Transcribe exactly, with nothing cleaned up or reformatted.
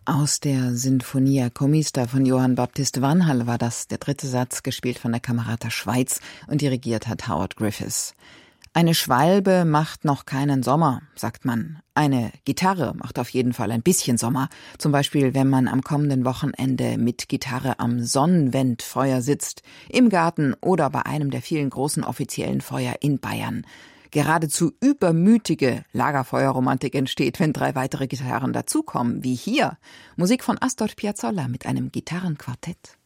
Aus der Sinfonia Comista von Johann Baptist Vanhal war das der dritte Satz, gespielt von der Camerata Schweiz und dirigiert hat Howard Griffiths. Eine Schwalbe macht noch keinen Sommer, sagt man. Eine Gitarre macht auf jeden Fall ein bisschen Sommer. Zum Beispiel, wenn man am kommenden Wochenende mit Gitarre am Sonnenwendfeuer sitzt, im Garten oder bei einem der vielen großen offiziellen Feuer in Bayern. Geradezu übermütige Lagerfeuerromantik entsteht, wenn drei weitere Gitarren dazukommen, wie hier. Musik von Astor Piazzolla mit einem Gitarrenquartett.